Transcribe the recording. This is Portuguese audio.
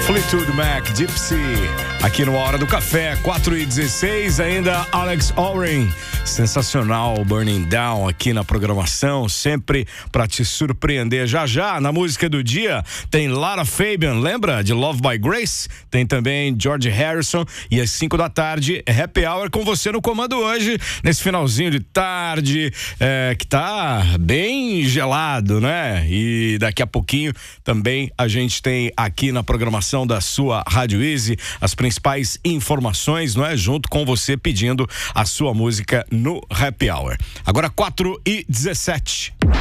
Fleetwood Mac, Gypsy, aqui no Hora do Café, 4h16, ainda Alex Oren, sensacional, Burning Down aqui na programação, sempre pra te surpreender. Já, na música do dia, tem Lara Fabian, lembra de Love by Grace? Tem também George Harrison e às 5 da tarde, Happy Hour com você no comando hoje, nesse finalzinho de tarde, que tá bem gelado, né? E daqui a pouquinho também a gente tem aqui na programação da sua Rádio Easy as principais informações, não é? Junto com você pedindo a sua música no Happy Hour. Agora 4h17.